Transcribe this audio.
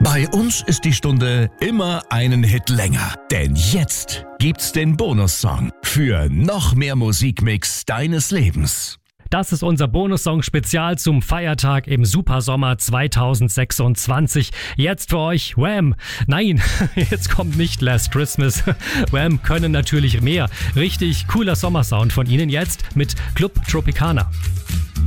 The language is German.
Bei uns ist die Stunde immer einen Hit länger. Denn jetzt gibt's den Bonussong für noch mehr Musikmix deines Lebens. Das ist unser Bonussong-Spezial zum Feiertag im Supersommer 2026. Jetzt für euch Wham! Nein, jetzt kommt nicht Last Christmas. Wham können natürlich mehr. Richtig cooler Sommersound von ihnen jetzt mit Club Tropicana.